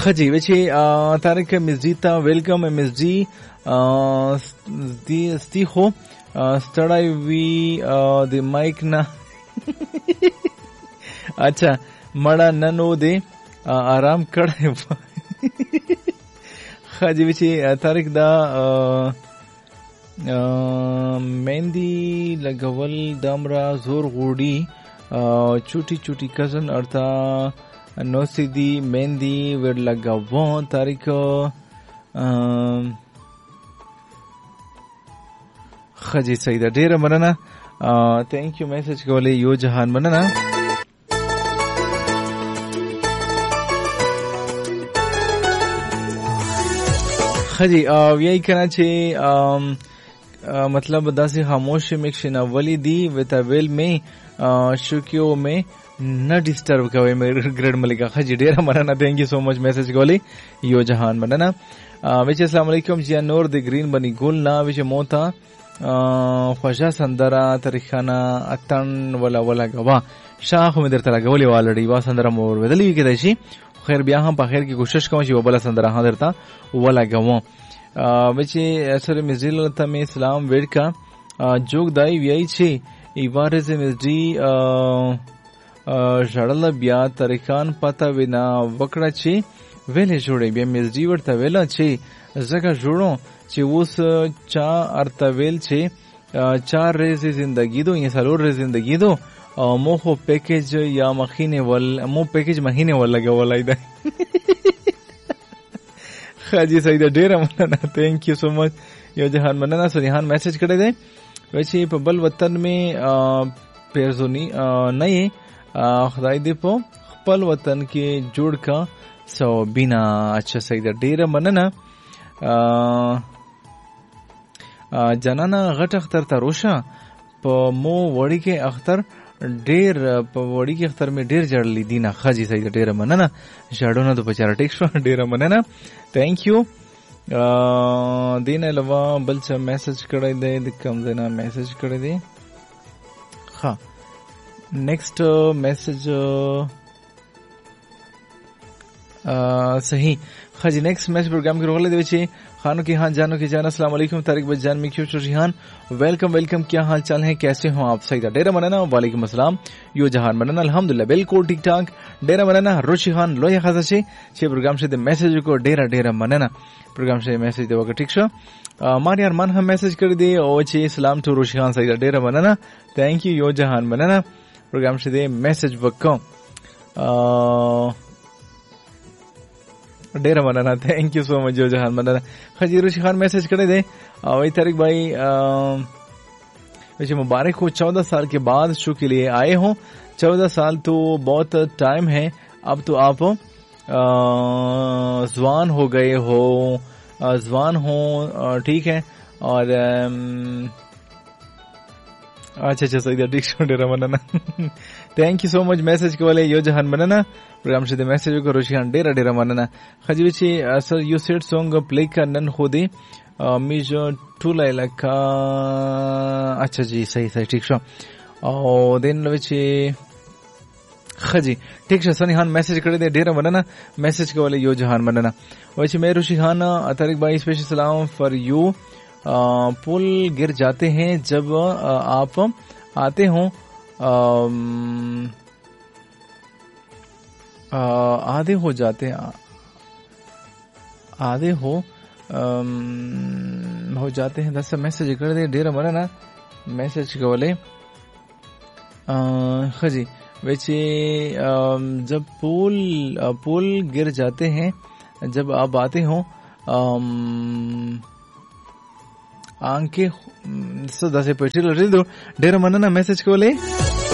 خجی وچی تارک مزیتا ویلکم MSG ستی خو ستړی وی د مایک نه اچھا مړه ننو دې آرام کړی خجی وچی تارک دا مهندی لګول دمرا زور غوډي چوټي چوټي کزن ارتا نو سیدی مهندی ور لګاو تاریخ خجی سیدا ډیره مننه تhank you میسج کولې یو جهان مننه خجی یای کنه چې मतलब दासी खामोश में क्षणा वली दी वेतावेल में शुक्यो में न डिस्टर्ब कवे मेरे ग्रेड मलिका खजी डेरा मनाना thank you so much message गोली यो जहान मनाना विच अस्सलाम वालेकुम जिया नूर द ग्रीन बनी गुल ना विच मोता ख्वाजा संदरा तरीखाना अतन वला गवा शाह में दर तला गोली ऑलरेडी वा संदरा मोर बदली के दशी खैर बिया हम बखैर की कोशिश कम जी वला संदरा हां दरता वला गवा वचे असर मिजिल तमे इस्लाम वेडका जोग दाई व्याई छे इवारे से मिजडी जड़ल बिया तरीखान पता विना वकड़ा छे वेले जोड़े बिया मिजडी वर्ता वेला छे जगह जोड़ो छे उस चा अर्तवेल छे चार रेज़ जिंदगी दो ये सलोर रेज़ जिंदगी दो मोहो पैकेज या महीने मो पैकेज महीने वाला लगा वाला इधर खाजी सईदा डेरा मनाना थैंक यू सो मच यो जहान मनाना सरिहान मैसेज करे दे वैसे पबल वतन में पेरजोनी नए खुदाई दे पो पल वतन के जोड़ का सो बिना अच्छा सईदा डेरा मनाना जनाना घट अख्तर तरोशा प मो वड़ी के अख्तर ډیر په وړي کې اختر می ډیر جړلې دینه خاجي سید ډیر مننه ژړونه د بچاره ټیک شو ډیر مننه थैंक यू دین علاوه بل څه میسج کړی دی د کوم ځای نه میسج کړی دی ها نیکسٹ میسج صحیح خاجی نیکسٹ میسج پروگرام کې روغله دی چې खानों की हां जानों की जान अस्सलाम वालेकुम तारिक बजान में क्यों रिहान वेलकम वेलकम क्या हाल चाल है कैसे हो आप सईदा डेरा मनाना वालेकुम अस्सलाम यो जहान मनाना अल्हम्दुलिल्लाह बिल्कुल ठीक ठाक डेरा मनाना रोशी खान लोया खासा छे प्रोग्राम से मैसेज को डेरा डेरा मनाना प्रोग्राम से मैसेज देवा का ठीक छो मार यार मन हम मैसेज कर दे ओ छे सलाम टू रोशी खान सईदा डेरा मनाना थैंक यू यो जहान मनाना प्रोग्राम से दे मैसेज वक्को डेरा मनाना थैंक यू सो मच जो जहान मनाना खजीर खान मैसेज करे दे वही तारिक भाई वैसे मुबारक हो 14 साल के बाद शो के लिए आए हो 14 साल तो बहुत टाइम है अब तो आप जवान हो गए हो जवान हो ठीक है और अच्छा सही ठीक डेरा मनाना thank you so much message के वाले यो जहान मनाना प्रोग्राम से मैसेज को रोशियान डेरा डेरा मनाना खजीविची sir you said song play करनन होदे मिज टू लाइका अच्छा जी सही सही ठीक शो और देन विची खजी ठीक है सनिहान मैसेज कर दे डेरा मनाना मैसेज के वाले यो जहान मनाना वैसे मैं रोशिहान तारिक भाई स्पेशल सलाम फॉर यू पुल गिर जाते हैं जब आप आते हो आधे हो जाते हैं आधे हो जाते हैं 10 मैसेज कर दे डेरा मनाना मैसेज के वाले खजी वैसे जब पुल गिर जाते हैं जब आप आते हो आंखें सदा से पेटी डेरा मनाना मैसेज के वाले